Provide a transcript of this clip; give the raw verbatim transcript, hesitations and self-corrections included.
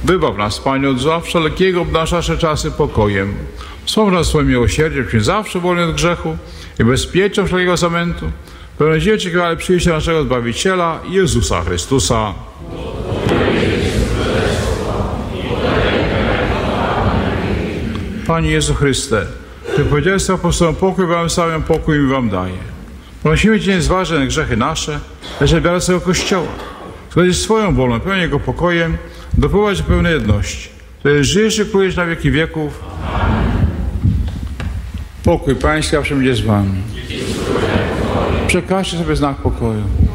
Wybaw nas, Panie, od zła wszelkiego, obdarz nasze czasy pokojem. Wspomnij nas swoim miłosierdziem, byśmy zawsze wolni od grzechu i bezpieczni od wszelkiego zamętu. Pełne oczekiwali przyjścia naszego Zbawiciela, Jezusa Chrystusa. Panie Jezu Chryste, Ty powiedziałeś apostołom: pokój wam samym, pokój mi wam daję. Prosimy Cię, nie zważaj na grzechy nasze, lecz na wiarę swojego Kościoła. Zgodnie z swoją wolą, pełnię Jego pokojem, doprowadź do pełnej jedności. Ty żyjesz i królujesz na wieki wieków. Pokój Pański zawsze będzie z wami. Przekażcie sobie znak pokoju.